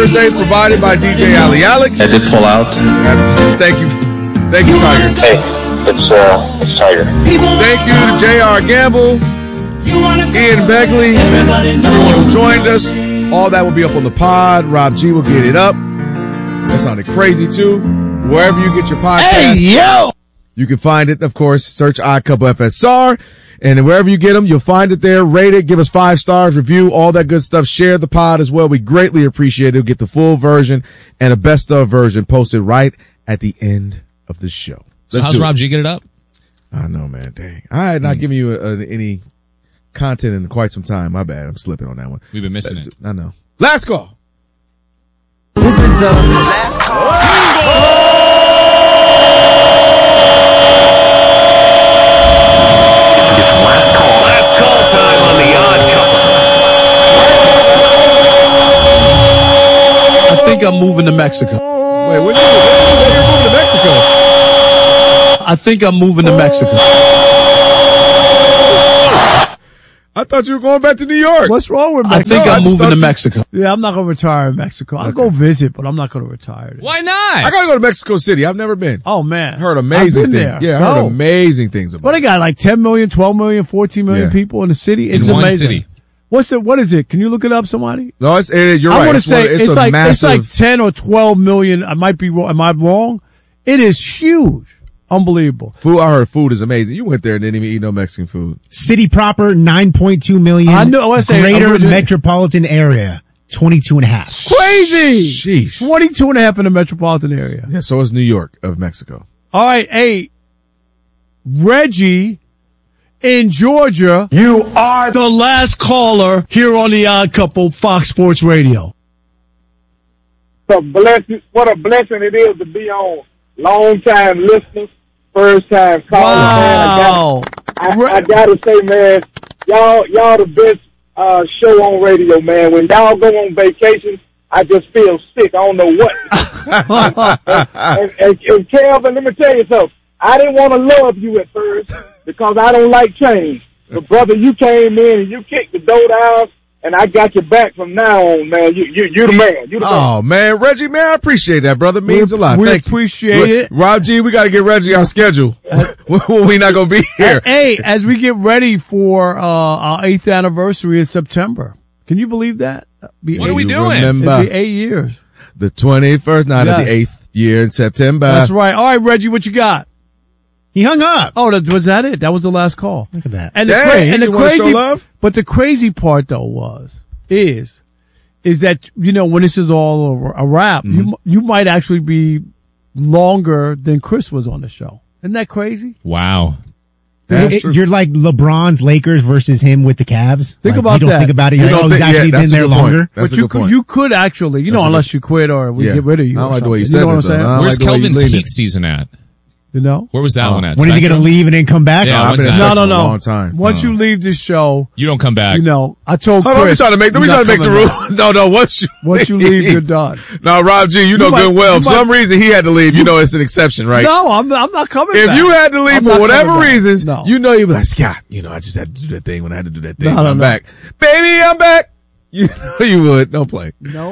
Thursdays provided by DJ Ali Alex. I did pull out. Thank you, Tiger. Hey, it's Tiger. Thank you to J.R. Gamble, Ian Begley, everyone who joined us. All that will be up on the pod. Rob G will get it up. That sounded crazy too. Wherever you get your podcast. Hey, yo! You can find it, of course. Search iCoupleFSR. And wherever you get them, you'll find it there. Rate it. Give us 5 stars. Review. All that good stuff. Share the pod as well. We greatly appreciate it. You'll get the full version and a best of version posted right at the end of the show. So how's Rob G get it up? I know, man. Dang. I had not given you any content in quite some time. My bad. I'm slipping on that one. We've been missing it. I know. Last call. This is the last call. Last call time on the Odd Couple. I think I'm moving to Mexico. Wait, what did you say you're moving to Mexico? I think I'm moving to Mexico. I thought you were going back to New York. What's wrong with Mexico? I think I'm moving to Mexico. Yeah, I'm not going to retire in Mexico. I'll go visit, but I'm not going to retire there. Why not? I got to go to Mexico City. I've never been. Oh, man. Heard amazing things. There. Yeah, I heard amazing things about it. What, they got like 10 million, 12 million, 14 million people in the city? It's in one amazing. city. What is it? Can you look it up, somebody? No, you're right. I want to say it's like massive... 10 or 12 million. I might be wrong. Am I wrong? It is huge. Unbelievable. Food, I heard food is amazing. You went there and didn't even eat no Mexican food. City proper, 9.2 million. I know. I say greater metropolitan area, 22.5. Crazy. Sheesh. 22.5 in the metropolitan area. Yeah, so is New York of Mexico. All right. Hey, Reggie in Georgia. You are the last caller here on the Odd Couple, Fox Sports Radio. What a blessing it is to be on. Long-time listeners, first-time callers. Wow. Man, I gotta say, man, y'all the best show on radio, man. When y'all go on vacation, I just feel sick. I don't know what. and Kelvin, let me tell you something. I didn't want to love you at first because I don't like change. But brother, you came in and you kicked the door down. And I got your back from now on, man. You the man. You the man. Oh, man. Reggie, man, I appreciate that, brother. It means a lot. We Thank appreciate you. it. Rob G, we got to get Reggie our schedule. We're not going to be here. Hey, as we get ready for our 8th anniversary in September. Can you believe that? What are we doing? Remember it'll be 8 years. The 21st night of the 8th year in September. That's right. All right, Reggie, what you got? He hung up. Oh, was that it? That was the last call. Look at that. And Dang, the crazy, show love? But the crazy part though is that, you know, when this is all a wrap, you might actually be longer than Chris was on the show. Isn't that crazy? Wow. You're like LeBron's Lakers versus him with the Cavs. Think like, about you don't that. think about it. You're like, he's actually been there longer. That's but a good point. You could actually, you know, unless you quit or we get rid of you. I don't like the way you you said know what I'm that, saying? though. Where's Kelvin's Heat season at? You know? Where was that one at? When is he going to leave and then come back? Yeah, I've been when's that? no. No. A long time. Once you leave this show, You don't come back. you know, I told Hold on, Chris. don't be trying to make the rule. No, once you leave, you're done. No, Rob G, you know good well. For some reason he had to leave. You know it's an exception, right? No, I'm not coming If back. you had to leave I'm for not whatever coming back. reasons, No. you know you'd be like, Scott, you know, I just had to do that thing when I had to do that thing. No, I'm back. Baby, I'm back. You know you would. Don't play.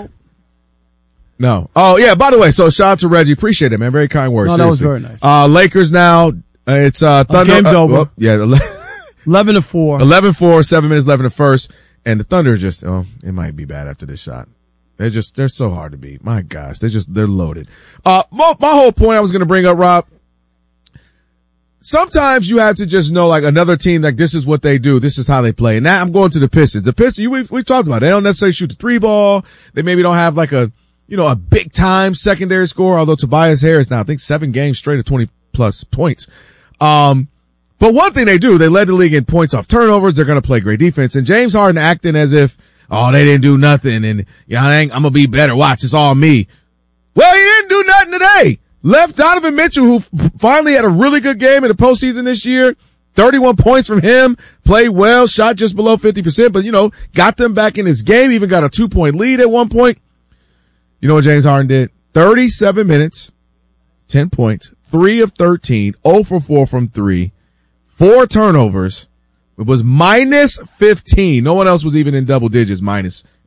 No. Oh, yeah, by the way, so shout out to Reggie. Appreciate it, man. Very kind words. No, that was very nice. Lakers now. It's Thunder. Game's over. Yeah, 11-4. 11-4, 7 minutes left in the first. And the Thunder just, it might be bad after this shot. They're so hard to beat. My gosh, they're loaded. My whole point I was going to bring up, Rob, sometimes you have to just know, like, another team, like, this is what they do. This is how they play. And now I'm going to the Pistons. The Pistons, we talked about it. They don't necessarily shoot the 3-ball. They maybe don't have like a big time secondary score, although Tobias Harris now, I think 7 games straight at 20 plus points. But one thing they do, they led the league in points off turnovers. They're going to play great defense. And James Harden acting as if, they didn't do nothing. And I'm going to be better. Watch, it's all me. Well, he didn't do nothing today. Left Donovan Mitchell, who finally had a really good game in the postseason this year. 31 points from him. Played well, shot just below 50%, but, got them back in this game. Even got a 2-point lead at one point. You know what James Harden did? 37 minutes, 10 points, 3 of 13, 0 for 4 from 3, 4 turnovers. It was minus 15. No one else was even in double digits minus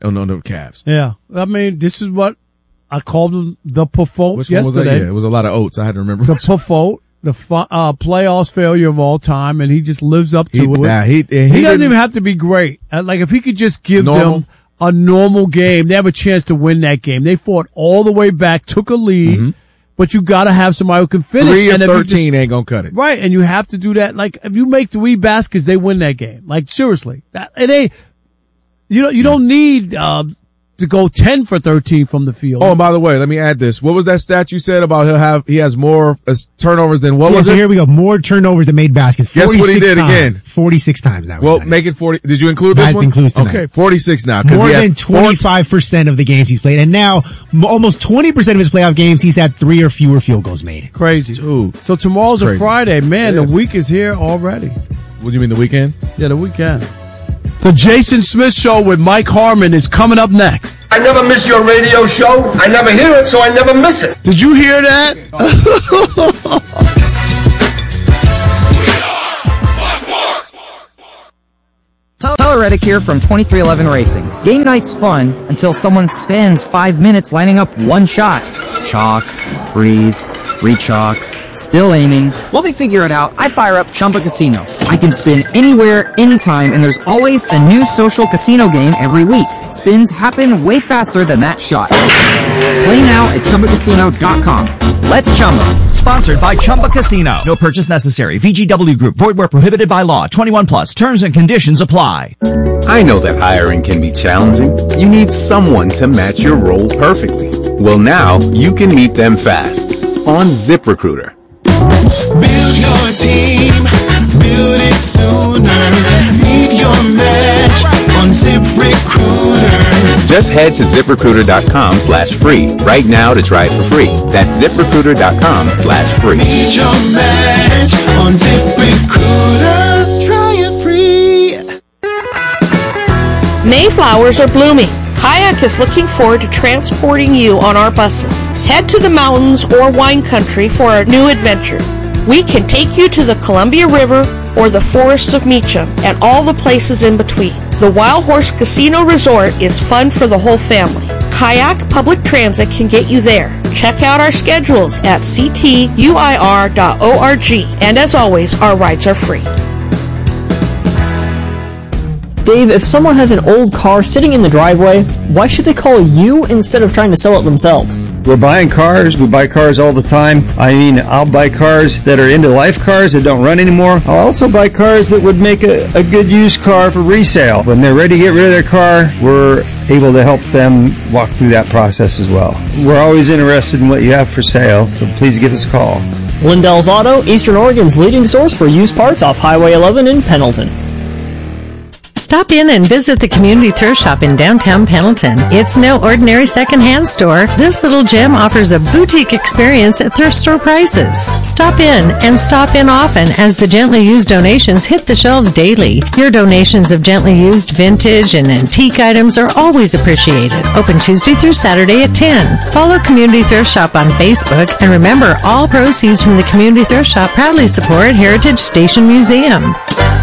on the Cavs. Yeah. I mean, this is what I called him the Puffote Which one was that? yesterday. Yeah, it was a lot of oats. I had to remember. The Puffote, the playoffs failure of all time, and he just lives up to it. He doesn't even have to be great. Like, if he could just give them a normal game, they have a chance to win that game. They fought all the way back, took a lead, but you got to have somebody who can finish. 3 of 13 ain't going to cut it. Right, and you have to do that. Like, if you make 3 baskets, they win that game. Like, seriously. You don't need to go 10 for 13 from the field. Oh, and by the way, let me add this. What was that stat you said about he has more turnovers than what was so it? Here we go. More turnovers than made baskets. Guess what he did times. again? 46 times that was. Well, make it 40. Did you include this that one? Includes tonight. Okay, 46 now. More than 25% of the games he's played. And now, almost 20% of his playoff games, he's had 3 or fewer field goals made. Crazy. Dude, so tomorrow's a Friday. Man, the week is here already. What do you mean, the weekend? Yeah, the weekend. The Jason Smith Show with Mike Harmon is coming up next. I never miss your radio show. I never hear it, so I never miss it. Did you hear that? Tyler Reddick here from 2311 Racing. Game night's fun until someone spends 5 minutes lining up one shot. Chalk, breathe, re-chalk, still aiming. While they figure it out, I fire up Chumba Casino. I can spin anywhere, anytime, and there's always a new social casino game every week. Spins happen way faster than that shot. Play now at ChumbaCasino.com. Let's Chumba. Sponsored by Chumba Casino. No purchase necessary. VGW Group. Void where prohibited by law. 21 plus. Terms and conditions apply. I know that hiring can be challenging. You need someone to match your role perfectly. Well, now you can meet them fast on ZipRecruiter. Build your team, build it sooner. Meet your match on ZipRecruiter. Just head to ZipRecruiter.com/free right now to try it for free. That's ZipRecruiter.com/free. Meet your match on ZipRecruiter. Try it free. Mayflowers are blooming. Kayak is looking forward to transporting you on our buses. Head to the mountains or wine country for a new adventure. We can take you to the Columbia River or the forests of Meacham and all the places in between. The Wild Horse Casino Resort is fun for the whole family. Kayak Public Transit can get you there. Check out our schedules at ctuir.org. And as always, our rides are free. Dave, if someone has an old car sitting in the driveway, why should they call you instead of trying to sell it themselves? We're buying cars. We buy cars all the time. I mean, I'll buy cars that are end-of-life cars that don't run anymore. I'll also buy cars that would make a good used car for resale. When they're ready to get rid of their car, we're able to help them walk through that process as well. We're always interested in what you have for sale, so please give us a call. Lindell's Auto, Eastern Oregon's leading source for used parts off Highway 11 in Pendleton. Stop in and visit the Community Thrift Shop in downtown Pendleton. It's no ordinary secondhand store. This little gem offers a boutique experience at thrift store prices. Stop in and stop in often as the gently used donations hit the shelves daily. Your donations of gently used vintage and antique items are always appreciated. Open Tuesday through Saturday at 10. Follow Community Thrift Shop on Facebook, and remember, all proceeds from the Community Thrift Shop proudly support Heritage Station Museum.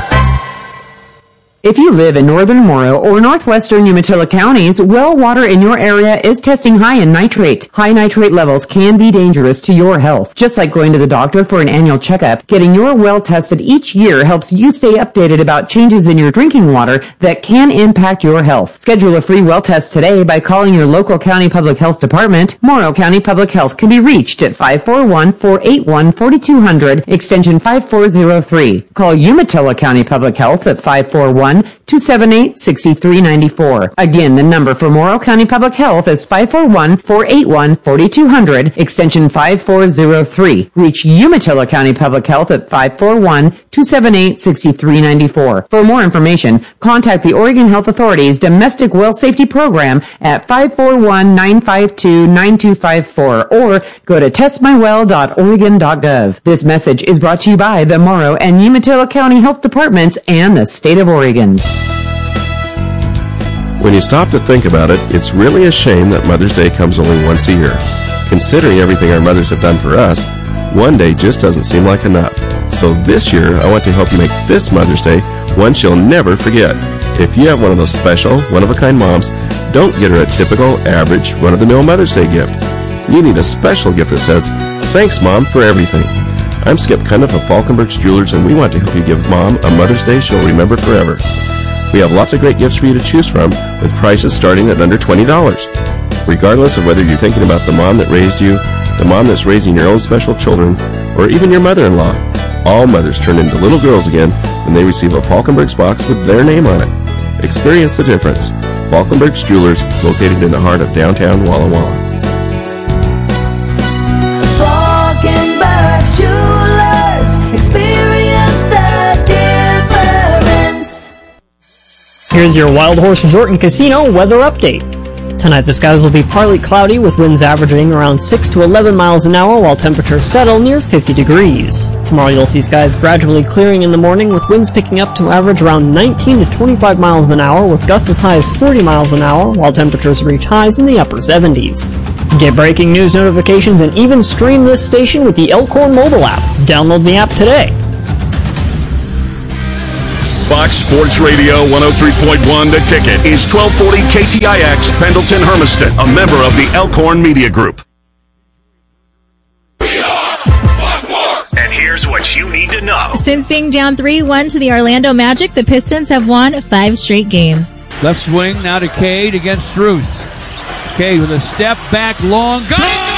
If you live in northern Morrow or northwestern Umatilla counties, well water in your area is testing high in nitrate. High nitrate levels can be dangerous to your health. Just like going to the doctor for an annual checkup, getting your well tested each year helps you stay updated about changes in your drinking water that can impact your health. Schedule a free well test today by calling your local county public health department. Morrow County Public Health can be reached at 541-481-4200, extension 5403. Call Umatilla County Public Health at 541-278-6394. Again, the number for Morrow County Public Health is 541-481-4200, extension 5403. Reach Umatilla County Public Health at 541-278-6394. For more information, contact the Oregon Health Authority's Domestic Well Safety Program at 541-952-9254 or go to testmywell.oregon.gov. This message is brought to you by the Morrow and Umatilla County Health Departments and the State of Oregon. When you stop to think about it, it's really a shame that Mother's Day comes only once a year. Considering everything our mothers have done for us, one day just doesn't seem like enough. So this year, I want to help you make this Mother's Day one she'll never forget. If you have one of those special, one-of-a-kind moms, don't get her a typical, average, run-of-the-mill Mother's Day gift. You need a special gift that says, "Thanks, Mom, for everything." I'm Skip Cundiff of Falkenberg's Jewelers, and we want to help you give Mom a Mother's Day she'll remember forever. We have lots of great gifts for you to choose from, with prices starting at under $20. Regardless of whether you're thinking about the mom that raised you, the mom that's raising your own special children, or even your mother-in-law, all mothers turn into little girls again when they receive a Falkenberg's box with their name on it. Experience the difference. Falkenberg's Jewelers, located in the heart of downtown Walla Walla. Falkenberg's Jewelers. Experience the difference. Here's your Wild Horse Resort and Casino weather update. Tonight the skies will be partly cloudy with winds averaging around 6 to 11 miles an hour while temperatures settle near 50 degrees. Tomorrow you'll see skies gradually clearing in the morning with winds picking up to average around 19 to 25 miles an hour with gusts as high as 40 miles an hour while temperatures reach highs in the upper 70s. Get breaking news notifications and even stream this station with the Elkhorn mobile app. Download the app today. Fox Sports Radio 103.1 The Ticket is 1240 KTIX Pendleton Hermiston, a member of the Elkhorn Media Group. And here's what you need to know. Since being down 3-1 to the Orlando Magic, the Pistons have won 5 straight games. Left swing now to Cade against Strus. Cade with a step back long. Go!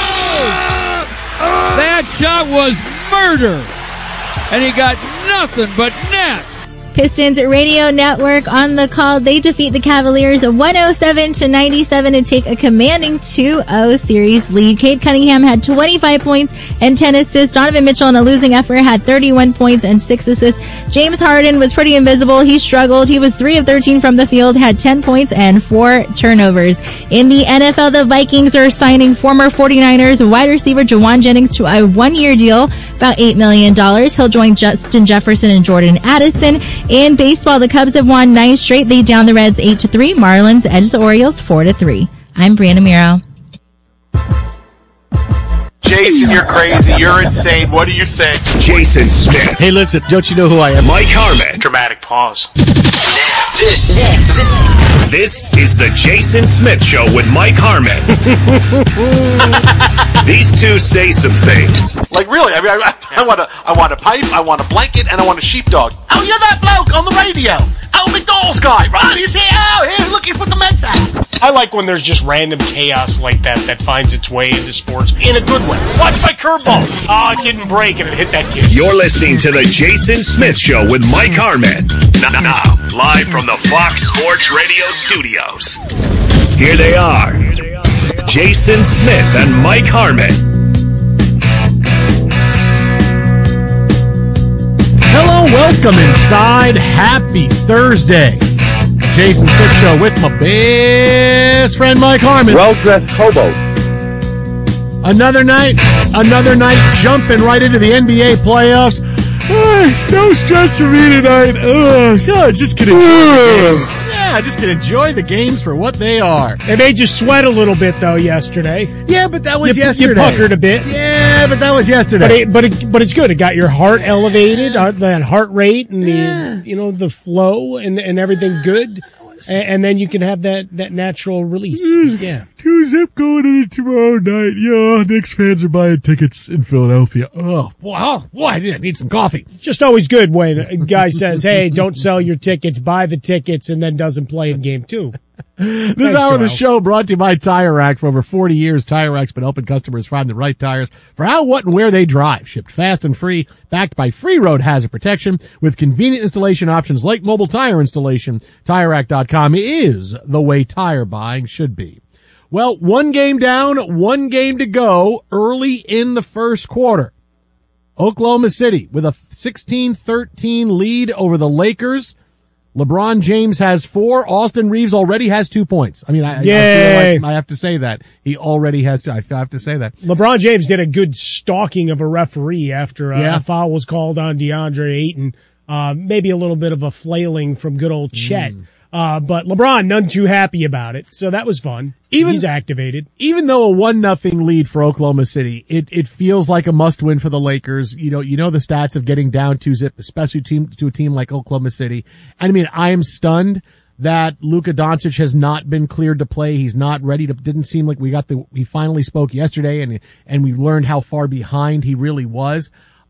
That shot was murder. And he got nothing but net. Pistons Radio Network on the call. They defeat the Cavaliers 107-97 to take a commanding 2-0 series lead. Cade Cunningham had 25 points and 10 assists. Donovan Mitchell in a losing effort had 31 points and 6 assists. James Harden was pretty invisible. He struggled. He was 3 of 13 from the field, had 10 points and 4 turnovers. In the NFL, the Vikings are signing former 49ers wide receiver Jawan Jennings to a 1-year deal, about $8 million. He'll join Justin Jefferson and Jordan Addison. In baseball, the Cubs have won 9 straight. They down the Reds 8-3. Marlins edge the Orioles 4-3. I'm Brianna Miro. Jason, you're crazy. You're insane. What do you say? Jason Smith. Hey, listen, don't you know who I am? Mike Harmon. Dramatic pause. This is the Jason Smith Show with Mike Harmon. These two say some things. Like, really, I mean, I want a pipe, I want a blanket, and I want a sheepdog. Oh, you're that bloke on the radio. Oh, McDonald's guy, right? He's here. Oh, here, look, he's put the Mets out. I like when there's just random chaos like that finds its way into sports in a good way. Watch my curveball. Oh, it didn't break and it hit that kid. You're listening to the Jason Smith Show with Mike Harmon. Now, live from the Fox Sports Radio studios. Here they are, Jason Smith and Mike Harmon. Hello, welcome inside. Happy Thursday. Jason Smith Show with my best friend Mike Harmon. Well-dressed hobo. Another night jumping right into the NBA playoffs. No stress for me tonight. Just gonna enjoy the games. Yeah, just gonna enjoy the games for what they are. It made you sweat a little bit though yesterday. Yeah, but that was yesterday. You puckered a bit. Yeah, but that was yesterday. But it's good. It got your heart elevated, that heart rate and the flow and everything good. And then you can have that natural release. Yeah. 2-zip going into tomorrow night. Yeah, Knicks fans are buying tickets in Philadelphia. Oh, boy, I need some coffee. Just always good when a guy says, hey, don't sell your tickets, buy the tickets, and then doesn't play in game 2. This hour of the show brought to you by Tire Rack. For over 40 years, Tire Rack's been helping customers find the right tires for how, what, and where they drive. Shipped fast and free, backed by free road hazard protection with convenient installation options like mobile tire installation. TireRack.com is the way tire buying should be. Well, 1 game down, 1 game to go early in the first quarter. Oklahoma City with a 16-13 lead over the Lakers. LeBron James has 4. Austin Reeves already has 2 points. I mean, I feel like I have to say that. He already has 2. I have to say that. LeBron James did a good stalking of a referee after a foul was called on DeAndre Ayton. Maybe a little bit of a flailing from good old Chet. But LeBron, none too happy about it. So that was fun. He's activated. Even though a 1-0 lead for Oklahoma City, it feels like a must win for the Lakers. You know the stats of getting down 2-zip, especially to a team like Oklahoma City. And I mean, I am stunned that Luka Doncic has not been cleared to play. He's not ready to, didn't seem like he finally spoke yesterday and we learned how far behind he really was.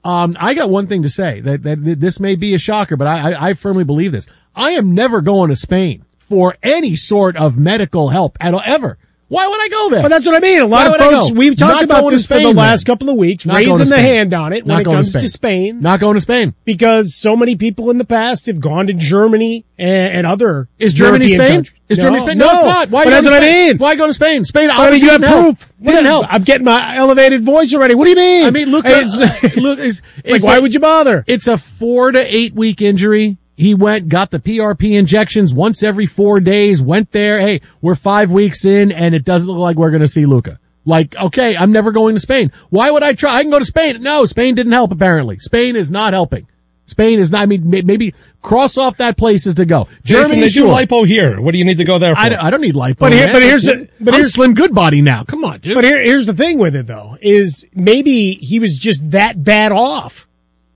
I got one thing to say that this may be a shocker, but I firmly believe this. I am never going to Spain for any sort of medical help ever. Why would I go there? But that's what I mean. A lot of folks, we've talked about this for the last couple of weeks, raising the hand on it when it comes to Spain. Not going to Spain. Because so many people in the past have gone to Germany and other Is Germany European Spain? countries. Is Germany Spain? No, No, it's not. Why but go that's to what I Spain? mean. Why go to Spain? Spain I mean, obviously you have didn't help. proof. Didn't help. I'm getting my elevated voice already. What do you mean? I mean, look, it's like, why would you bother? It's a 4 to 8 week injury. He went, got the PRP injections once every 4 days, went there. Hey, we're 5 weeks in and it doesn't look like we're going to see Luka. Like, okay, I'm never going to Spain. Why would I try? I can go to Spain. No, Spain didn't help apparently. Spain is not helping. Spain is not, I mean, maybe cross off that places to go. Jason, Germany, they sure. do lipo here. What do you need to go there for? I don't need lipo. But here's I'm Slim Goodbody now. Come on, dude. But here's the thing with it though, is maybe he was just that bad off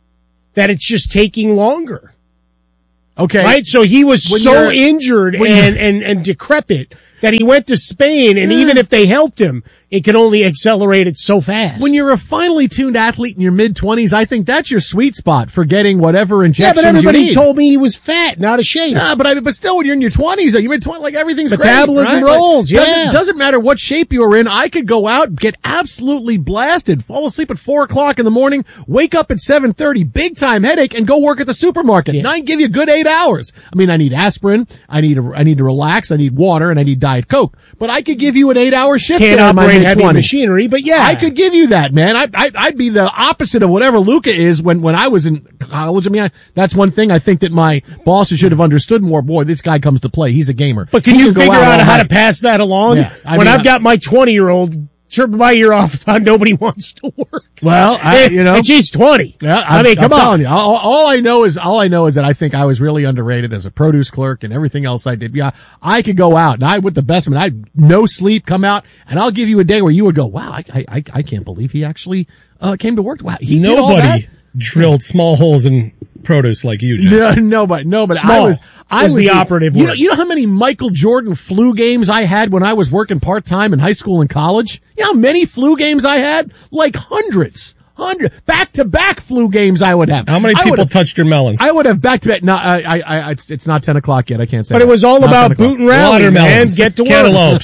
that it's just taking longer. Okay. Right? So he was so injured and decrepit that he went to Spain, and even if they helped him, it could only accelerate it so fast. When you're a finely tuned athlete in your mid-20s, I think that's your sweet spot for getting whatever injections but everybody you need. told me he was fat, not a shape. Nah, but still, when you're in your 20s, you're mid-20s, like everything's Metabolism great, right? rolls, Like, doesn't matter what shape you're in. I could go out, get absolutely blasted, fall asleep at 4 o'clock in the morning, wake up at 7:30, big time headache, and go work at the supermarket. And I give you a good 8 hours. I mean, I need aspirin, I need to relax, I need water, and I need Diet Coke. But I could give you an 8-hour shift. Can't in my operate heavy mid-20s. machinery, but yeah. I could give you that, man. I'd be the opposite of whatever Luka is when I was in college. I mean, that's one thing I think that my bosses should have understood more. Boy, this guy comes to play. He's a gamer. But can you figure out how to pass that along? Yeah, I've got my 20-year-old chirping my ear off about nobody wants to work. Well, and she's 20. Yeah, I mean, come on. telling you, all I know is that I think I was really underrated as a produce clerk and everything else I did. Yeah, I could go out and I with the best. I mean, I no sleep, come out, and I'll give you a day where you would go, wow, I can't believe he actually came to work. Wow, he did all that? Nobody drilled small holes in produce like you, Jason. No, but Small I was the operative word. You know how many Michael Jordan flu games I had when I was working part-time in high school and college? You know how many flu games I had? Like hundreds. Back-to-back flu games I would have. How many people touched your melons? I would have back-to-back. No, it's not 10 o'clock yet. I can't say But that. it was all Not about 10 o'clock. boot and rally, man. Watermelons. Get to work. Cantaloupes.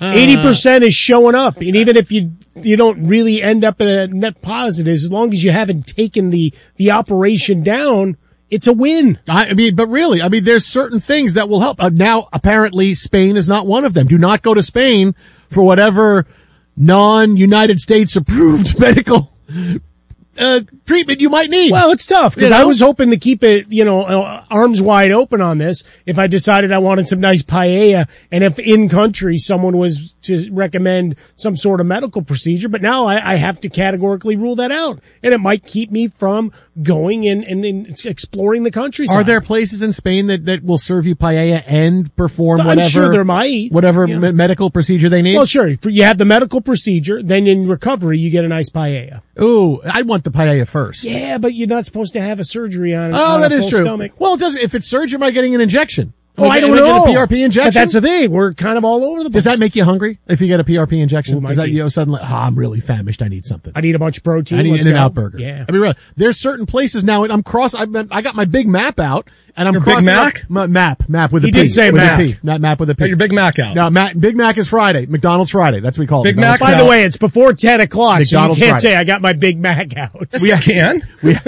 80% is showing up. And even if you don't really end up in a net positive, as long as you haven't taken the operation down, it's a win. I mean, but really, there's certain things that will help. Now, apparently, Spain is not one of them. Do not go to Spain for whatever non-United States approved medical treatment you might need. Well, it's tough because I was hoping to keep it, arms wide open on this. If I decided I wanted some nice paella, and if in country someone was to recommend some sort of medical procedure, but now I have to categorically rule that out, and it might keep me from going and exploring the countryside. Are there places in Spain that will serve you paella and perform whatever? I'm sure there might. Whatever medical procedure they need? Well, sure. You have the medical procedure, then in recovery you get a nice paella. Ooh, I want the paella first. Yeah, but you're not supposed to have a surgery on it. Oh, that is true. Stomach. Well, it doesn't. If it's surgery, am I getting an injection? I don't know. Get a PRP injection? But that's the thing. We're kind of all over the place. Does that make you hungry if you get a PRP injection? Ooh, Is that suddenly, I'm really famished. I need something. I need a bunch of protein. I need Let's an In-N-Out go. burger. Yeah. Really, there's certain places now. I got my Big Map out, and I'm Your crossing Big Mac? Map with a He P. did say with Mac. a P. Not Map with a P. Got your Big Mac out. No, Big Mac is Friday. McDonald's Friday. That's what we call it. Big Mac's By the out. way, it's before 10 o'clock, McDonald's so you can't Friday. say I got my Big Mac out. Yes, you can.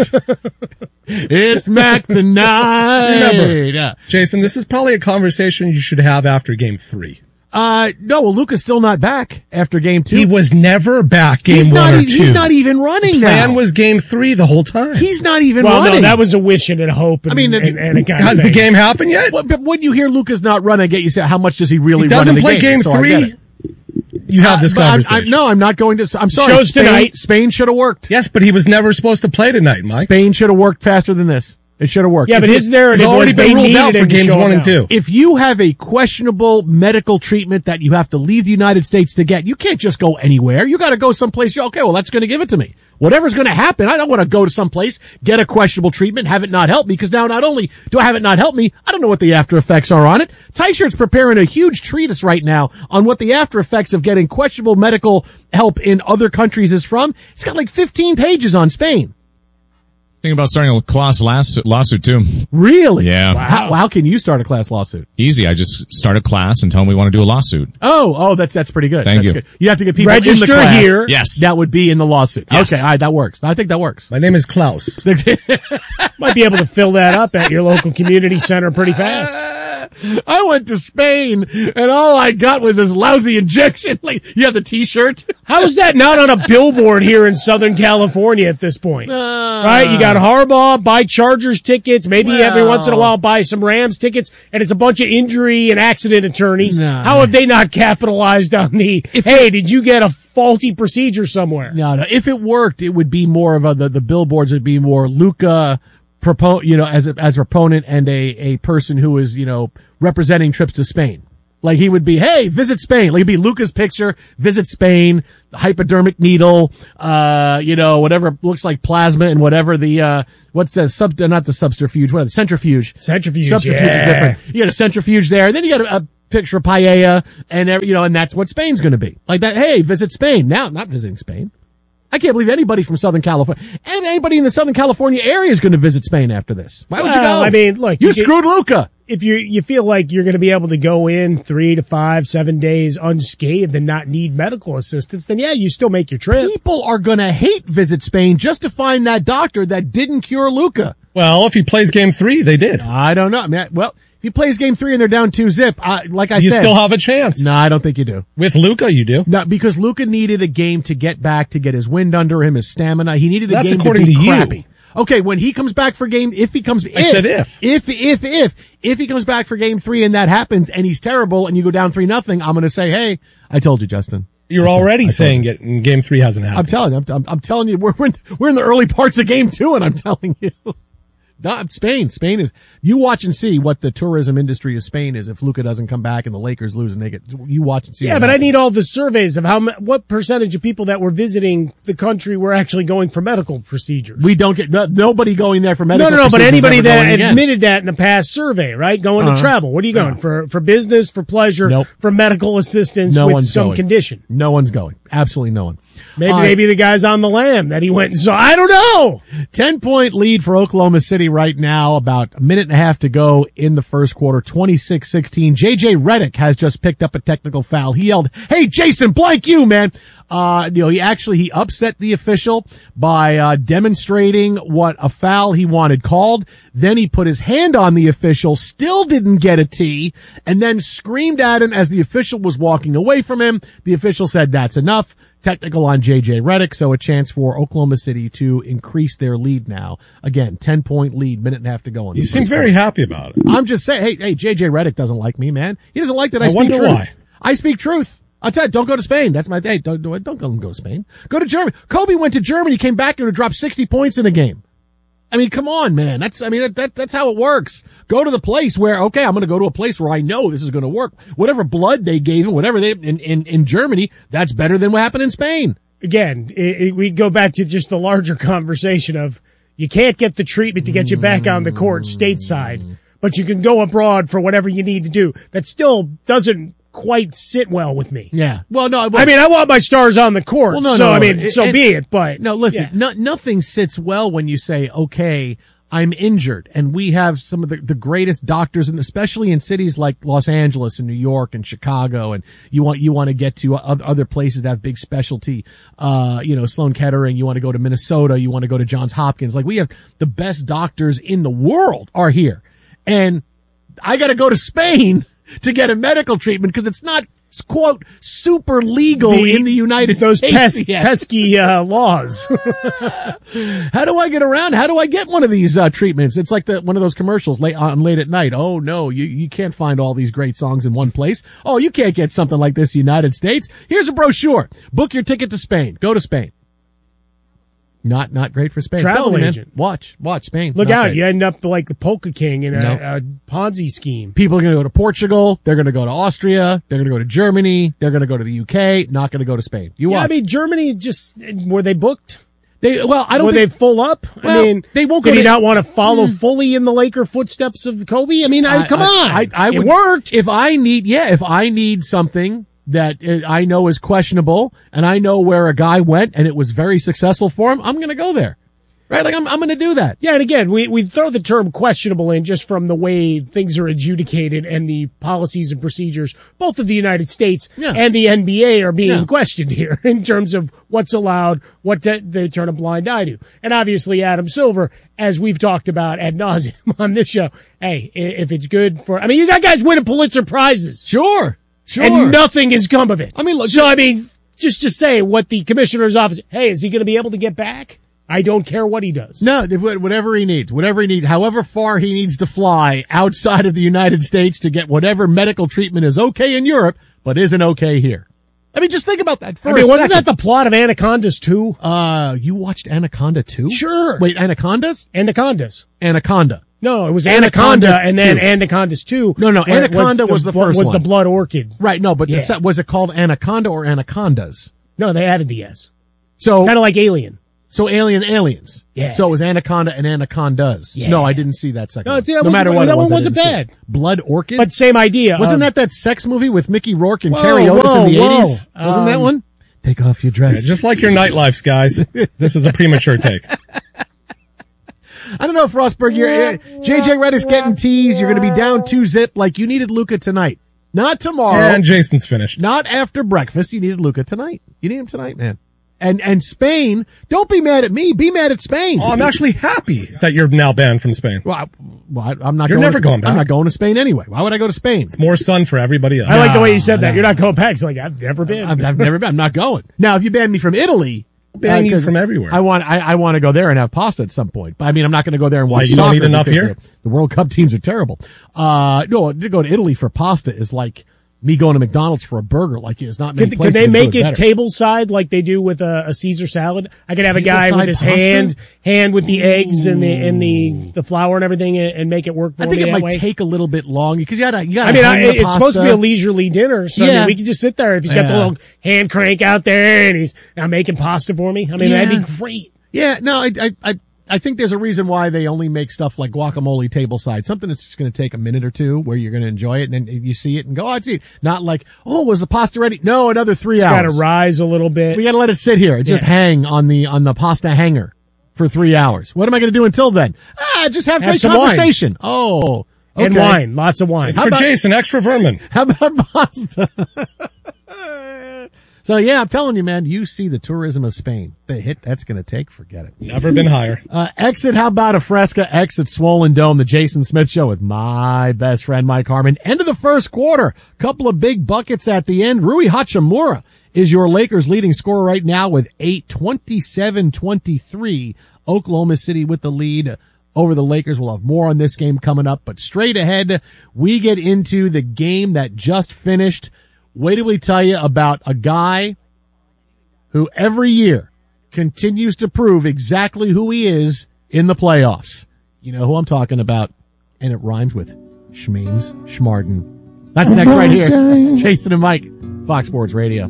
It's Mac tonight. Remember, Jason, this is probably a conversation you should have after Game 3. No, well, Luka's still not back after Game 2. He was never back Game 1 or 2. He's not even running now. Plan was Game 3 the whole time. He's not even Well, running. no, that was a wish and a hope. And, and a kind Has of the thing. game happened yet? But when you hear Luka's not running, I get you say, how much does he really He run doesn't in the play Game So I get 3. it. You have this But conversation. no, I'm not going to. I'm sorry. Shows tonight. Spain should have worked. Yes, but he was never supposed to play tonight, Mike. Spain should have worked faster than this. It should have worked. Yeah, but his narrative already was been they ruled out needed for him to games show 1 and up. 2. If you have a questionable medical treatment that you have to leave the United States to get, you can't just go anywhere. You got to go someplace. Okay, well, that's going to give it to me. Whatever's going to happen, I don't want to go to someplace, get a questionable treatment, have it not help me, because now not only do I have it not help me, I don't know what the after effects are on it. Ty-Shirt's preparing a huge treatise right now on what the after effects of getting questionable medical help in other countries is from. It's got like 15 pages on Spain. Thinking about starting a class lawsuit too. Really? Yeah. How can you start a class lawsuit? Easy. I just start a class and tell them we want to do a lawsuit. Oh, that's pretty good. Thank That's you. Good. You have to get people Register in the class. here. Yes. That would be in the lawsuit. Yes. Okay, all right, that works. I think that works. My name is Klaus. Might be able to fill that up at your local community center pretty fast. I went to Spain and all I got was this lousy injection. Like, you have the T-shirt. How is that not on a billboard here in Southern California at this point? Right? You got Harbaugh, buy Chargers tickets, maybe every once in a while buy some Rams tickets, and it's a bunch of injury and accident attorneys. How have they not capitalized on hey, did you get a faulty procedure somewhere? No. If it worked, it would be more of the billboards would be more Luca, as a proponent and a person who is, representing trips to Spain. Like he would be, hey, visit Spain. Like it'd be Luca's picture, visit Spain, the hypodermic needle, whatever looks like plasma and whatever the, what's the not the subterfuge, what, the centrifuge. Centrifuge is different. You got a centrifuge there, and then you got a picture of paella and and that's what Spain's gonna be. Like that, hey, visit Spain. Now, not visiting Spain. I can't believe anybody from Southern California, and anybody in the Southern California area is going to visit Spain after this. Why would you go? I mean, look, you screwed Luca. If you feel like you're going to be able to go in 3 to 5, 7 days unscathed and not need medical assistance, then yeah, you still make your trip. People are going to hate Visit Spain just to find that doctor that didn't cure Luca. Well, if he plays game 3, they did. I don't know. I mean, well, if he plays game 3 and they're down 2-0, like I said. You still have a chance. No, I don't think you do. With Luca, you do. No, because Luca needed a game to get back, to get his wind under him, his stamina. He needed a That's game according to be to you. crappy. Okay, when he comes back for game, if he comes back for game 3 and that happens and he's terrible and you go down 3-0, I'm going to say, hey, I told you, Justin. You're already saying it, and game 3 hasn't happened. I'm telling you, we're in the early parts of game 2, and I'm telling you. Spain is, you watch and see what the tourism industry of Spain is. If Luka doesn't come back and the Lakers lose and you watch and see. Yeah, but I need all the surveys of what percentage of people that were visiting the country were actually going for medical procedures. We don't get, nobody going there for medical procedures. No, but anybody that admitted that in the past survey, right? Going to travel. What are you going? For business, for pleasure, for medical assistance with some condition? No one's going. Absolutely no one. Maybe the guy's on the lam that he went and saw. I don't know. 10-point lead for Oklahoma City right now. About a minute and a half to go in the first quarter. 26-16. JJ Redick has just picked up a technical foul. He yelled, "Hey, Jason, blank you, man." He upset the official by demonstrating what a foul he wanted called. Then he put his hand on the official, still didn't get a T, and then screamed at him as the official was walking away from him. The official said, "That's enough." Technical on JJ Redick, so a chance for Oklahoma City to increase their lead now. Again, 10-point lead, minute and a half to go. You seem very happy about it. I'm just saying, hey, JJ Redick doesn't like me, man. He doesn't like that I speak wonder truth. why. I speak truth. I'll tell you, don't go to Spain. That's my thing. Don't go to Spain. Go to Germany. Kobe went to Germany, came back and dropped 60 points in a game. I mean, come on, man. That's how it works. Go to the place where, okay, I'm going to go to a place where I know this is going to work. Whatever blood they gave him, whatever they, in Germany, that's better than what happened in Spain. Again, we go back to just the larger conversation of you can't get the treatment to get you back on the court stateside, but you can go abroad for whatever you need to do. That still doesn't quite sit well with me. Yeah. Well, no. I mean, I want my stars on the court. Well, no, so, no, I mean, so be it, but. No, listen, nothing sits well when you say, okay, I'm injured. And we have some of the greatest doctors, and especially in cities like Los Angeles and New York and Chicago. And you want to get to other places that have big specialty, Sloan Kettering. You want to go to Minnesota. You want to go to Johns Hopkins. Like, we have the best doctors in the world are here. And I got to go to Spain to get a medical treatment because it's not, quote, super legal in the United States. Those pesky laws. How do I get around? How do I get one of these treatments? It's like one of those commercials late at night. Oh, no, you can't find all these great songs in one place. Oh, you can't get something like this in the United States. Here's a brochure. Book your ticket to Spain. Go to Spain. Not great for Spain. Travel Tell me, man. agent. Watch Spain. Look Not out, great. you end up like the Polka King in Nope. a Ponzi scheme. People are going to go to Portugal. They're going to go to Austria. They're going to go to Germany. They're going to go to the UK. Not going to go to Spain. You Yeah, watch. I mean, Germany were they booked? I don't Were think they full up? Well, I mean, they won't did go he to- not want to follow fully in the Laker footsteps of Kobe? I mean, come on. It worked. If I need something that I know is questionable and I know where a guy went and it was very successful for him, I'm going to go there. Right? Like I'm going to do that. Yeah, and again, we throw the term questionable in just from the way things are adjudicated and the policies and procedures, both of the United States and the NBA are being questioned here in terms of what's allowed, what they turn a blind eye to. And obviously Adam Silver, as we've talked about ad nauseum on this show, hey, if it's good for, I mean, you got guys winning Pulitzer Prizes. Sure. And nothing has come of it. I mean, look. So, I mean, just to say what the commissioner's office, hey, is he going to be able to get back? I don't care what he does. No, whatever he needs, however far he needs to fly outside of the United States to get whatever medical treatment is okay in Europe, but isn't okay here. I mean, just think about that for a second. Wasn't that the plot of Anacondas 2? You watched Anaconda 2? Sure. Wait, Anacondas? Anaconda. No, it was Anaconda and then 2. Anacondas 2. No, Anaconda was the first was one. the Blood Orchid. Right, no, but Yeah. was it called Anaconda or Anacondas? No, they added the S. So kind of like Alien. So aliens. Yeah. So it was Anaconda and Anacondas. Yeah. No, I didn't see that second No, one. see, that no was- matter what that it was, one I wasn't didn't see bad. it. Blood Orchid? But same idea. Wasn't that sex movie with Mickey Rourke and Whoa, Carrie Otis in the whoa, 80s? Wasn't that um, one? Take off your dress. Yeah, just like your nightlives, guys. This is a premature take. I don't know, Frostberg. JJ Redick's getting teased. You're going to be down 2-0 like you needed Luka tonight. Not tomorrow. And Jason's finished. Not after breakfast. You needed Luka tonight. You need him tonight, man. And Spain, don't be mad at me. Be mad at Spain. Oh, I'm actually happy that you're now banned from Spain. Well, I'm not. You're going never to going back. I'm not going to Spain anyway. Why would I go to Spain? It's more sun for everybody else. I like the way you said that. You're not going back. It's like, I've never been. I've never been. I'm not going. Now, if you ban me from Italy, ban you from everywhere. I want to go there and have pasta at some point. But I mean, I'm not going to go there and watch you don't soccer eat enough because here? The World Cup teams are terrible. No, to go to Italy for pasta is like me going to McDonald's for a burger. Like it's not many Could places they that do make it better. table side like they do with a Caesar salad? I could have a guy Tableside with his pasta? hand with the eggs and the flour and everything and make it work for I think me it that might way. take a little bit long because you gotta. I mean, hang the it's supposed to be a pasta. leisurely dinner, so I Yeah. mean, we could just sit there if he's got the Yeah. little hand crank out there and he's now making pasta for me. I mean, that'd be great. Yeah, no, I think there's a reason why they only make stuff like guacamole tableside. Something that's just going to take a minute or two where you're going to enjoy it and then you see it and go, oh, it's eat. Not like, oh, was the pasta ready? No, another 3 It's got hours. to rise a little bit. We got to let it sit here. Just hang on the pasta hanger for 3 hours. What am I going to do until then? Just have great some wine. conversation. Oh, okay. And wine, lots of wine. It's for Jason, extra vermin. How about pasta? So yeah, I'm telling you, man, you see the tourism of Spain. The hit that's going to take, forget it. Never been higher. Exit, how about a Fresca? Exit Swollen Dome, the Jason Smith Show with my best friend, Mike Harmon. End of the first quarter. Couple of big buckets at the end. Rui Hachimura is your Lakers leading scorer right now with 8, 27-23. Oklahoma City with the lead over the Lakers. We'll have more on this game coming up, but straight ahead, we get into the game that just finished. Wait till we tell you about a guy who every year continues to prove exactly who he is in the playoffs. You know who I'm talking about, and it rhymes with Schmames Schmarden. That's next right here. Jason and Mike, Fox Sports Radio.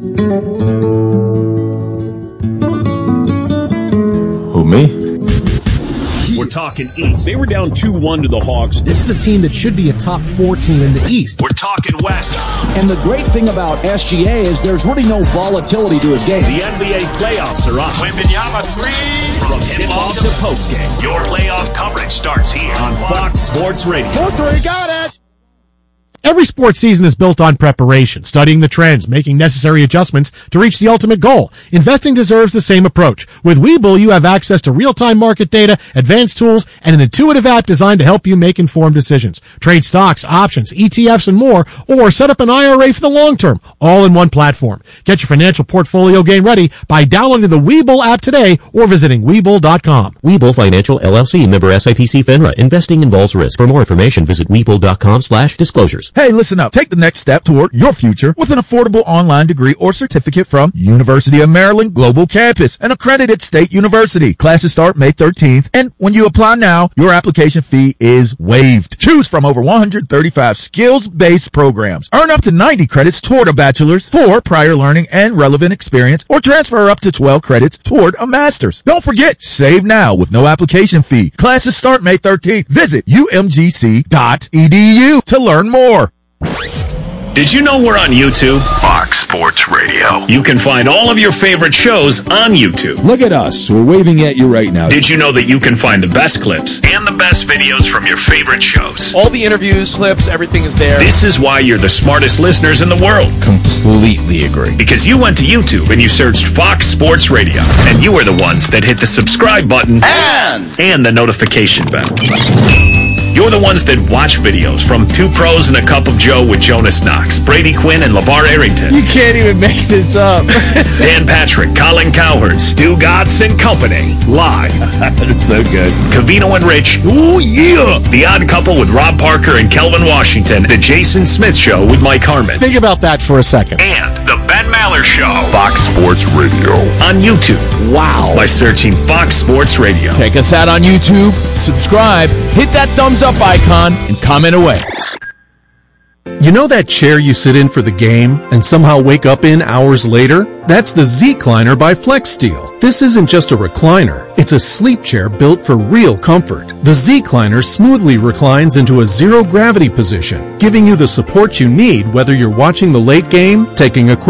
Who, me? We're talking East. They were down 2-1 to the Hawks. This is a team that should be a top 4 team in the East. We're talking West. And the great thing about SGA is there's really no volatility to his game. The NBA playoffs are on. Wembanyama 3. From tip-off to postgame, your playoff coverage starts here on Fox Sports Radio. 4-3, got it! Every sports season is built on preparation, studying the trends, making necessary adjustments to reach the ultimate goal. Investing deserves the same approach. With Webull, you have access to real-time market data, advanced tools, and an intuitive app designed to help you make informed decisions. Trade stocks, options, ETFs, and more, or set up an IRA for the long term, all in one platform. Get your financial portfolio game ready by downloading the Webull app today or visiting Webull.com. Webull Financial LLC, member SIPC FINRA. Investing involves risk. For more information, visit Webull.com/disclosures. Hey, listen up. Take the next step toward your future with an affordable online degree or certificate from University of Maryland Global Campus, an accredited state university. Classes start May 13th, and when you apply now, your application fee is waived. Choose from over 135 skills-based programs. Earn up to 90 credits toward a bachelor's for prior learning and relevant experience, or transfer up to 12 credits toward a master's. Don't forget, save now with no application fee. Classes start May 13th. Visit umgc.edu to learn more. Did you know we're on YouTube? Fox Sports Radio. You can find all of your favorite shows on YouTube. Look at us. We're waving at you right now. Did you know that you can find the best clips and the best videos from your favorite shows? All the interviews, clips, everything is there. This is why you're the smartest listeners in the world. Completely agree. Because you went to YouTube and you searched Fox Sports Radio, and you were the ones that hit the subscribe button and the notification bell. You're the ones that watch videos from Two Pros and a Cup of Joe with Jonas Knox, Brady Quinn, and LeVar Arrington. You can't even make this up. Dan Patrick, Colin Cowherd, Stu Gatz and Company. Live. That is so good. Covino and Rich. Oh, yeah. The Odd Couple with Rob Parker and Kelvin Washington. The Jason Smith Show with Mike Harmon. Think about that for a second. And The Ben Maller Show. Fox Sports Radio. On YouTube. Wow. By searching Fox Sports Radio. Check us out on YouTube. Subscribe. Hit that thumbs up icon and comment away. You know that chair you sit in for the game and somehow wake up in hours later? That's the Z-Cliner by FlexSteel. This isn't just a recliner, it's a sleep chair built for real comfort. The Z-Cliner smoothly reclines into a zero-gravity position, giving you the support you need whether you're watching the late game, taking a quick